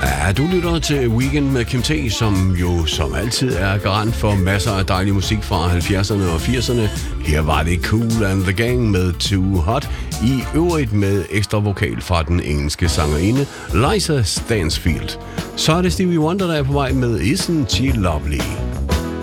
Ja, du lytter til Weekend med Kim T, som jo som altid er garant for masser af dejlig musik fra 70'erne og 80'erne. Her var det Kool and the Gang med Too Hot, i øvrigt med ekstra vokal fra den engelske sangerinde Liza Stansfield. Så er det Stevie Wonder, der er på vej med Isn't She Lovely.